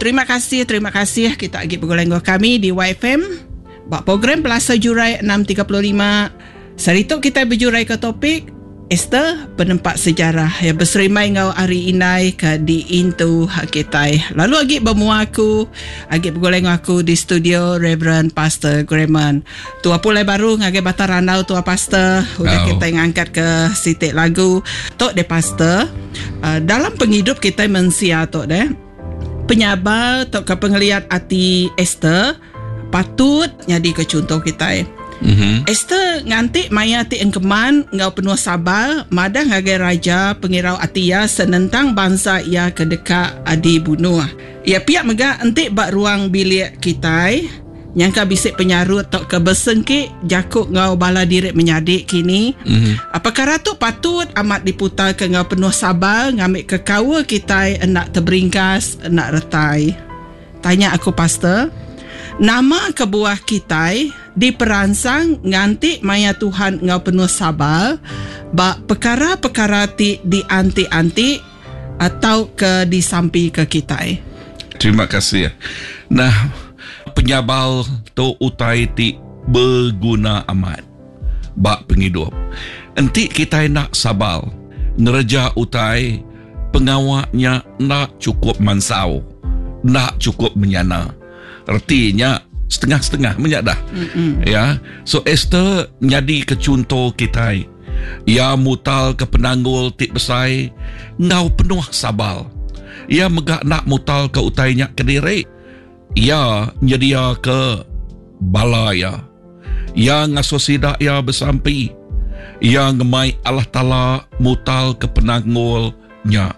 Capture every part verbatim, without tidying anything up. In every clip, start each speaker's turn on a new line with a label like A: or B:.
A: terima kasih, terima kasih kita lagi bergoleng kami di Y F M. Bak program Pelasa Jurai enam tiga puluh lima. Sarituk kita berjurai ke topik Esther penempat sejarah yang berserimai ngau hari inai ke di intu hakitai. Lalu agi bermua aku, agi bergoleng aku di studio Reverend Pastor Graman. Tua pulai baru ngagi batar ranau tua pastor. Udah oh. kita ngangkat ke sitik lagu. Tok de pastor, uh, dalam penghidup kita mensia tok de. Penyabar tok ke penglihat hati Esther patut jadi ke contoh kita. Mm-hmm. Esther ngantik maya ti engkeman ngau penuh sabar madah ngagai raja pengirau atia senentang bangsa ia kedeka adi bunuh. Ia piak mega entik bak ruang bilik kitai nyangka bisik penyarut tok kebesengki jakuk ngau bala dirik menyadik kini. Mm-hmm. Apakah ratu patut amat diputar ke ngau penuh sabar ngambil ke kawa kitai enak terberingkas enak retai. Tanya aku pastor, nama kebuah kitai diperansang nganti maya Tuhan ngau penuh sabar bak perkara-perkara ti dianti-anti atau ke disampi ke kitai.
B: Terima kasih. Nah, penyabal tu utai ti berguna amat bak penghidup. Enti kita nak sabar ngereja utai pengawaknya nak cukup mansau, nak cukup menyana. Artinya setengah-setengah menyak dah. Mm-mm. Ya. So Esther jadi ke contoh kita. Ia mutal ke penanggul tik besai ngau penuh sabar. Ia megak nak mutal ke utainya kediri. Ia nyedia ke balaya. Ia ngasuh sidak ia bersampi. Ia ngemai Allah Ta'ala mutal ke penanggulnya.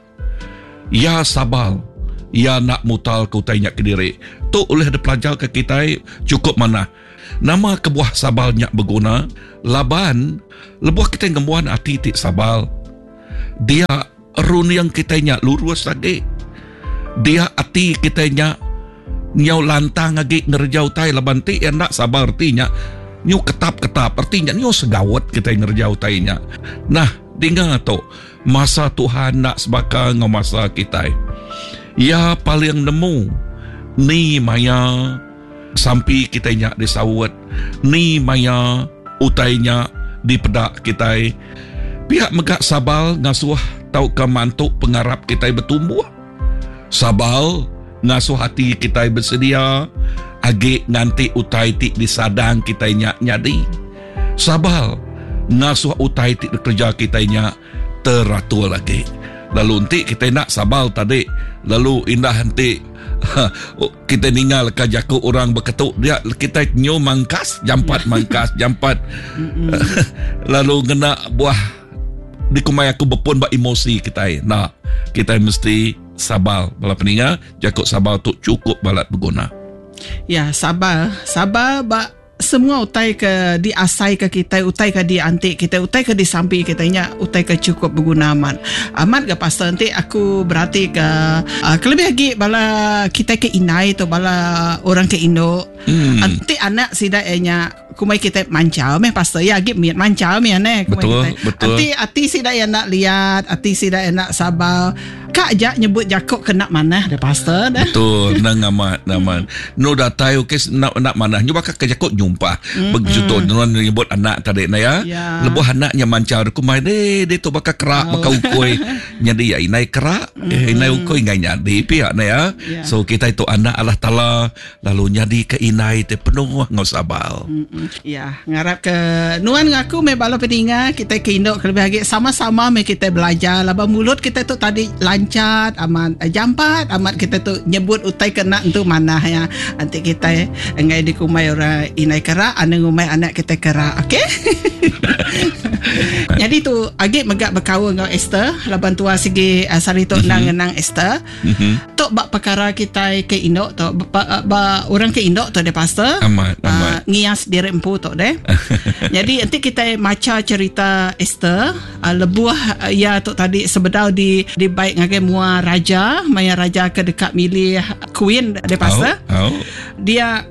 B: Ia sabar. Ia nak mutal ke utainya kediri. Tu oleh ada pelajar ke kita cukup mana. Nama kebuah sabalnya berguna. Laban, lebuah kita ngemuan hati tik sabal. Dia run yang kitanya lurus lagi. Dia hati kitanya nyau lantang lagi ngerjau tai laban ti yang nak sabar artinya nyu ketap-ketap artinya nyu segawat kita ngerjau tainya. Nah, dengar tu masa Tuhan nak sebaka ngau masa kita. Ya paling nemu ni maya sampai kitanya disawat, ni maya utainya di pedak kita. Pihak megak sabal ngasuh tau ke mantuk pengarap kita bertumbuh. Sabal ngasuh hati kita bersedia agi nanti utai tik disadang kitanya nyadi. Sabal ngasuh utai tik kerja kitanya teratur lagi. Lalu nanti kita nak sabal tadi. Lalu indah nanti kita ninggal ke jaku orang berketuk dia kita nyo mangkas jampat mangkas jampat. Lalu kena buah dikumai aku berpun bak emosi kita. Nah, kita mesti sabar bala peninga jakuk sabar tu cukup balat berguna.
A: Ya, sabar. Sabar bak semua utai ke diasai ke kita, utai ke diantik kita, utai ke disampi kitanya, utai ke cukup berguna amat. Amat ke pastor nanti aku berarti ke uh, kelebih lagi bala kita ke inai tu bala orang ke Indo. Hmm. Nanti anak sidaknya kumai kita mancau meh pastor ya gip miat mancau meh ne kumai
B: betul,
A: kita.
B: Betul.
A: Nanti ati sidak yang nak lihat, ati sidak yang nak sabar. Kak aja nyebut jakok kena mana dah pastor dah. Betul,
B: nang amat naman. No datai okey nak nak mana nyoba ke jakok jumpa. Mm, begitu mm. non nyebut anak tadi na ya. Yeah. Lebuh anaknya mancar ku mai de de tu bakal kerak oh. bakal ukoi. Nyadi ya inai kerak, mm. eh, inai ukoi ngai nyadi pihak na ya. Yeah. So kita itu anak Allah Taala lalu nyadi ke inai te penuh ngau sabar.
A: Mm-mm. Ya, ngarap ke nuan ngaku me bala peninga kita ke Indo lebih lagi sama-sama me kita belajar laba mulut kita tu tadi lancat amat jampat amat kita tu nyebut utai kena tu mana ya. Nanti kita ngai dikumai orang inai kerak ane ngumai anak kita kerak. Okey. Jadi tu agi megak berkawa ngau Esther laban tua segi uh, sari tu nang nang Esther. Mm-hmm. Tok bak perkara kita ke Indo tok ba, ba, orang ke Indo tu de pastor.
B: Amat amat.
A: Uh, ngias diri empu tok de. Jadi nanti kita maca cerita Esther uh, lebuah uh, ya tok tadi sebedau di di baik ngagai mua raja, maya raja ke dekat milih queen de pastor. Oh, oh. Dia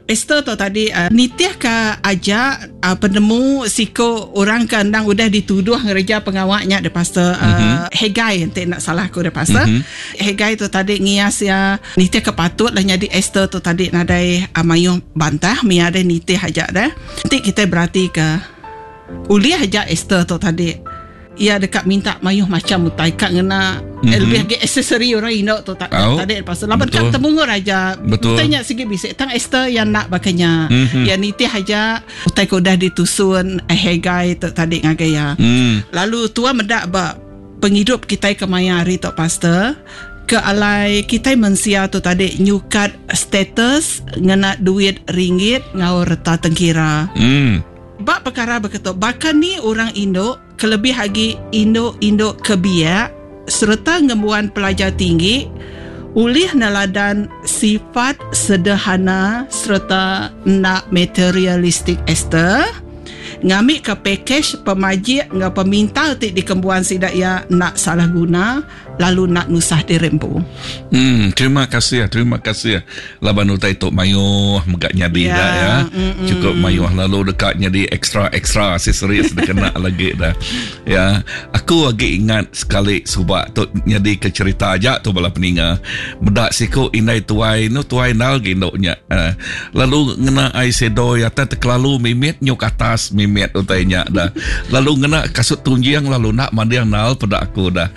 A: Esther tu tadi uh, nitiah ka ajak uh, penemu siko orang kandang udah dituduh ngereja pengawaknya de pastor uh, mm-hmm. Hegai ente nak salah aku de pastor mm-hmm. Hegai tu tadi ngias ya nitiah kepatut lah jadi Esther tu tadi nadai uh, mayung bantah mi ada nitiah ajak dah. Nanti kita berarti ke uli ajak Esther tu tadi ia dekat minta mayuh macam mutai kak ngena mm-hmm. lebih lagi aksesori orang Indo tu tak oh, tadi pasal laban kat temungur aja mutanya sikit bisik tang Esther yang nak bakanya mm-hmm. yang niti aja mutai ko dah ditusun eh Hegai tu tadi ngagaya mm. lalu tua medak ba penghidup kita kemayari tu pastor ke alai kita mensia tu tadi nyukat status ngena duit ringgit ngau reta tengkira mm. Bak perkara berkata bahkan ni orang Indo kelebih lagi Indo-Indo kebiak serta ngembuan pelajar tinggi ulih neladan sifat sederhana serta nak materialistik Esther ngambil ke package pemajik ngau pemintal tik di kembuan sidak ya nak salah guna lalu nak nusah dirempu.
B: Hmm, terima kasih ya, terima kasih ya. Laban utai tok mayuh megak nyadi yeah. dah ya. Mm-mm. Cukup mayuh lalu dekat nyadi extra-extra aksesoris dah kena lagi dah. Ya, aku lagi ingat sekali subak tok nyadi ke cerita aja tu bala peninga. Bedak siko indai tuai no tuai nal gendoknya. Uh, lalu ngena ai sedo ya ta terlalu mimit nyuk atas mimit utainya dah. Lalu ngena kasut tunjiang lalu nak mandiang nal pada aku dah.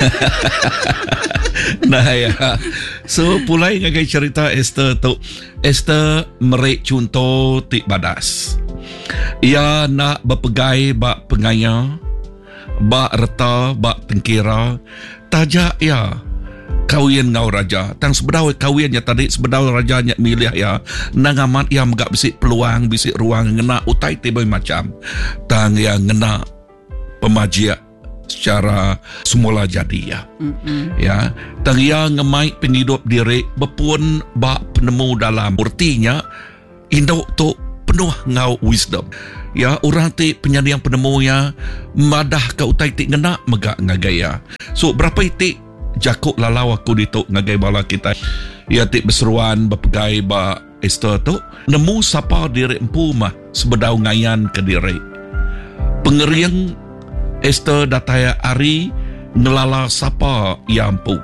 B: Nah ya, so pulai ngagai cerita Esther tu. Esther merek contoh tik badas. Ia nak berpegai bak pengaya, bak reta, bak tengkira. Tajak ya kawin ngau raja. Tang sebedau kawinnya tadi sebedau rajanya milih ya. Nang amat ia megak bisik peluang, bisik ruang ngena utai tiba macam. Tang yang ngena pemajiak secara semula jadi ya. Mm-hmm. Ya, tang ia ngemai penghidup diri berpun bak penemu dalam artinya Indo tu penuh ngau wisdom. Ya, orang ti penyandang penemu ya madah ka utai ti ngena megak ngagaya. So berapa itik jakuk lalau aku dituk ngagai bala kita. Ya ti berseruan berpegai ba Esther tu nemu sapa diri empu mah sebedau ngayan ke diri. Pengeriang Esther dataya ari ngelala sapa yampu.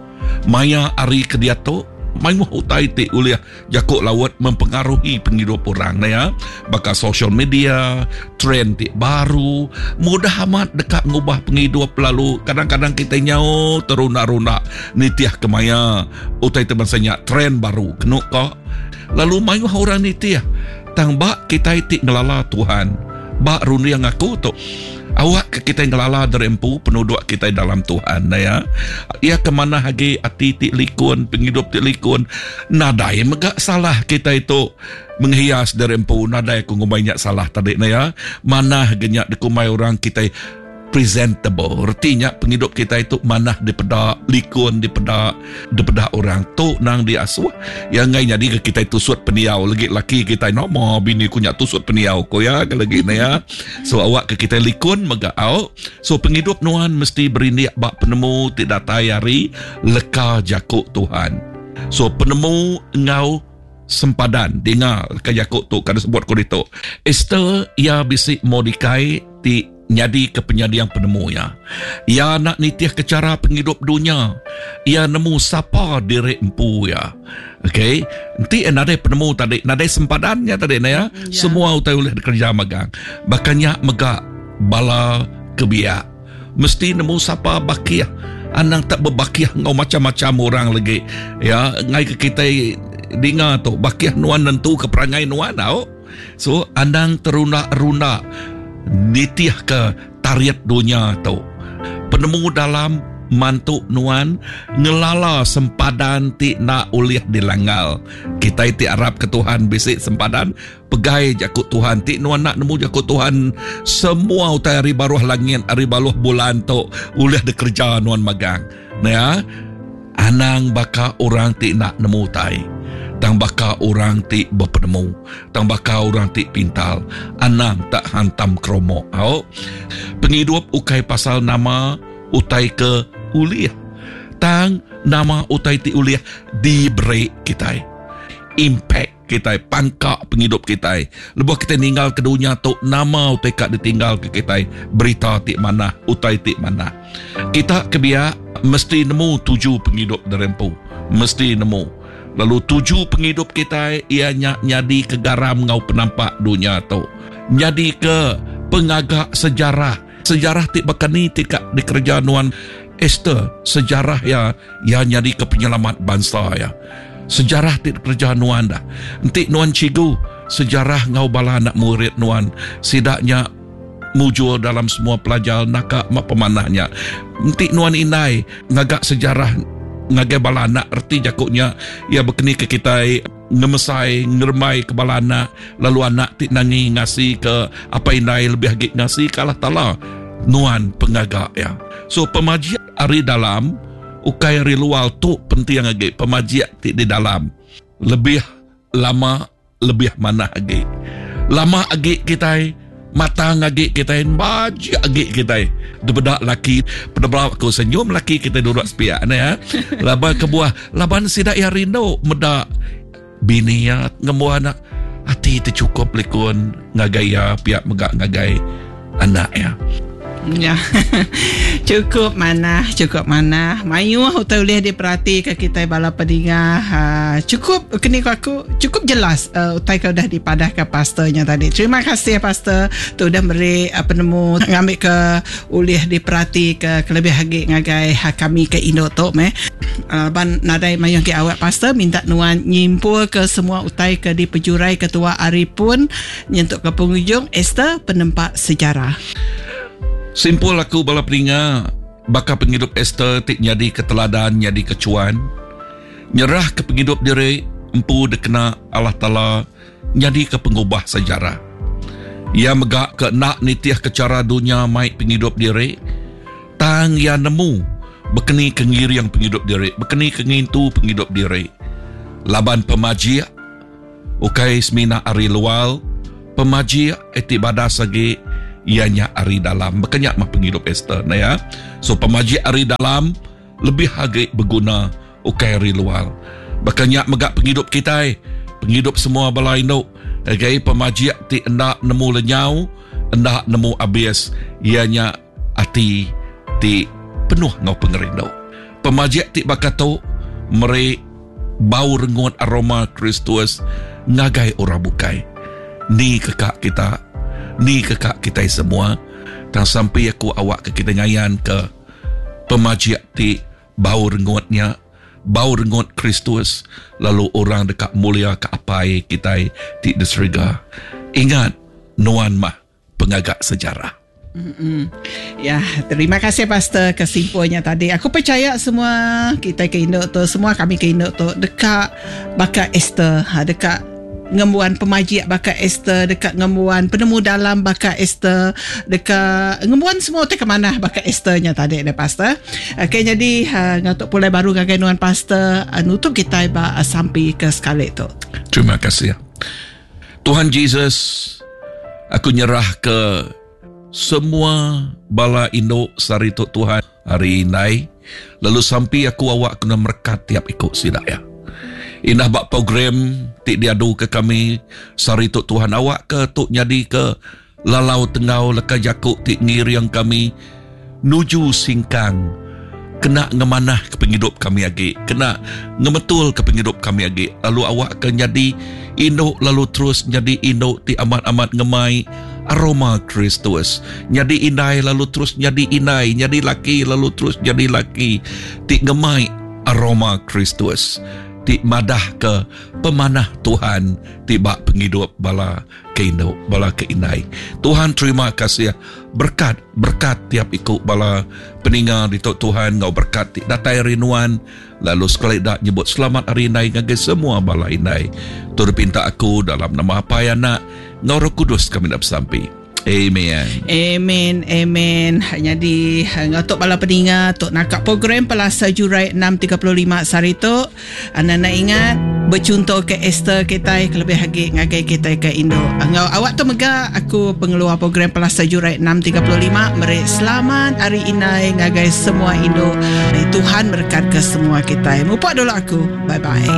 B: Maya ari kediato main utai ti uliah jakuk lawat mempengaruhi penghidup orang na ya. Baka social media, trend ti baru, mudah amat dekat ngubah penghidup lalu kadang-kadang kita nyau teruna-runa nitiah kemaya utai tebansanya trend baru kenuk kok. Lalu main orang nitiah tang bak kita ti ngelala Tuhan. Bak runi yang aku tu awak ke kita ngelala derempu penuduk kita dalam Tuhan na ya. Ia kemana hagi ati ti likun penghidup ti likun nadai megak salah kita itu menghias derempu nadai ku ngumainya salah tadi na ya. Mana genyak dikumai orang kita presentable. Artinya penghidup kita itu mana dipedak likun dipedak dipedak orang tu nang diasuh yang ngai jadi kita itu suat peniau lagi laki kita nomo bini kunya tu suat peniau ko ya lagi na ya. So awak ke kita likun megau. So penghidup nuan mesti berindiak bak penemu tidak tayari leka jakuk Tuhan. So penemu ngau sempadan dengar ke jakuk tu kada sebut ko dito. Esther ia bisik modikai ti nyadi ke penyadiang penemunya. Ia nak nitiah ke cara penghidup dunia. Ia nemu sapa diri empu ya. Okay. Nanti nadai penemu tadi. Nadai sempadannya tadi na ya. Yeah. Semua utai oleh kerja magang. Bahkannya megak bala kebiak. Mesti nemu sapa bakiah. Anang tak berbakiah ngau macam-macam orang lagi. Ya. Ngai ke kita dengar tu. Bakiah nuan nentu ke perangai nuan tau. So anang teruna-runa nitiah ke tariat dunia tu. Penemu dalam mantuk nuan ngelala sempadan ti nak uliah dilanggal. Kita ti Arab ke Tuhan bisik sempadan pegai jakut Tuhan ti nuan nak nemu jakut Tuhan semua utai hari baruh langit hari baruh bulan tu uliah dikerja nuan magang. Nah ya, anang baka orang ti nak nemu tai. Tang baka orang ti berpenemu. Tang baka orang ti pintal. Anang tak hantam kromo. Oh. Penghidup ukai pasal nama utai ke uliah. Tang nama utai ti uliah diberi kita. Impact. kita, pangkak penghidup kita. Lepas kita tinggal ke dunia tu, nama utai kat ditinggal ke kita, berita tik mana, utai tik mana. Kita kebiak mesti nemu tujuh penghidup derempu, mesti nemu. Lalu tujuh penghidup kita ianya nyadi ke garam ngau penampak dunia tu, nyadi ke pengagak sejarah. Sejarah tik bakani tik di kerajaan Nuan Esther, sejarah ya ya nyadi ke penyelamat bangsa ya. Sejarah ti kerajaan Nuan dah. Nanti Nuan cigu sejarah ngau bala anak murid Nuan sidaknya mujur dalam semua pelajar nakak mak pemanahnya. Nanti Nuan inai ngagak sejarah ngagai bala anak erti jakuknya ya berkeni ke kita ngemesai ngermai ke bala anak, lalu anak ti nangi ngasi ke apa inai lebih hagik ngasi ke Allah Ta'ala. Nuan pengagak ya. So pemajian ari dalam ukai ari luar tu penting lagi. Pemajian ti di dalam lebih lama, lebih mana lagi. Lama lagi kita matang lagi kita, baji lagi kita. Daripada laki, pada aku senyum laki kita duduk sepiak ni ya. Laban kebuah, laban sidak ya rindu medak bini ya ngemuah anak. Hati itu cukup lekun ngagaya pihak megak ngagai anak ya.
A: Ya, cukup mana, cukup mana. Mayu hotel boleh diperhati ke kita bala pendengar. Ha, cukup kini aku cukup jelas. Uh, utai kau dah dipadah ke pastornya tadi. Terima kasih pastor tu dah beri uh, penemu ngambil ke ulih diperhati ke kelebih hagi ngagai ha, kami ke Indo tu meh. Uh, ban nadai mayu ke awak pastor minta Nuan nyimpul ke semua utai ke di pejurai ketua Ari pun nyentuk ke penghujung Esther penempat sejarah.
B: Simpul aku bala peninga bakal penghidup Esther tik nyadi keteladan, nyadi kecuan, nyerah ke penghidup diri empu dekena Allah Ta'ala, nyadi ke pengubah sejarah. Ia megak ke nak nitiah ke cara dunia maik penghidup diri, tang ia nemu berkeni kengiri yang penghidup diri, berkeni kengintu penghidup diri. Laban pemajiak ukai semina ari lual, pemajiak etik badas lagi ianya ari dalam berkenyak mah penghidup Esther nah ya. So pemaji ari dalam lebih hagik berguna ukai ari luar. Berkenyak megak penghidup kita, penghidup semua bala induk. Okay, pemaji ti endak nemu lenyau, endak nemu abis, ianya hati ti penuh ngau pengerindu. Pemaji ti bakato meri bau rengut aroma Kristus ngagai ora bukai. Ni kekak kita, ni kekak kita semua. Dan sampai aku awak ke kita ngayan ke pemajiak ti bau rengutnya, bau rengut Kristus, lalu orang dekat mulia ke apai kita ti disrega. Ingat, Nuan mah pengagak sejarah.
A: Mm-mm. Ya, terima kasih pastor kesimpulannya tadi. Aku percaya semua kita ke Indo tu, semua kami ke Indo tu dekat bakal Esther, ha, dekat ngembuan pemajiak bakal Esther, dekat ngembuan penemu dalam bakal Esther, dekat ngembuan semua tu ke mana bakal Esthernya tadi ada pastor. Okey, jadi ha, ngatuk pulai baru ngagai nuan pastor uh, nutup kita ba uh, sampai ke sekali tu.
B: Terima kasih. Tuhan Yesus, aku nyerah ke semua bala Indo sari tu Tuhan hari ini, lalu sampai aku awak kena merkat tiap ikut sidak ya. Indah bak program tik diadu ke kami sari tu Tuhan awak ke tuk nyadi ke lalau tengau leka jakuk tik ngiri yang kami nuju singkang kena ngemanah ke penghidup kami lagi, kena ngemetul ke penghidup kami lagi, lalu awak ke nyadi Indo lalu terus nyadi Indo tik amat-amat ngemai aroma Kristus, nyadi inai lalu terus nyadi inai, nyadi laki lalu terus nyadi laki, tik ngemai aroma Kristus, tik madah ke pemanah Tuhan, tiba penghidup bala ke Indo, bala ke inai. Tuhan terima kasih berkat, berkat tiap ikut bala peningal di Tuhan, ngau berkat tik datai rinuan, lalu sekali dak nyebut selamat hari inai ngagai semua bala inai. Tur pinta aku dalam nama apa ya nak ngau Roh Kudus kami dah bersampai. Amen.
A: Amen, amen. Jadi ngatuk bala peningat tok nakak program Pelasa Jurai enam tiga lima sari tu. Anda nak ingat bercontoh ke Esther kita lebih lagi ngagai kita ke Indo. Ngau awak tu mega aku pengeluar program Pelasa Jurai enam tiga lima. Meri selamat hari inai ngagai semua Indo. Tuhan berkat ke semua kita. Mupak dulu aku. Bye bye.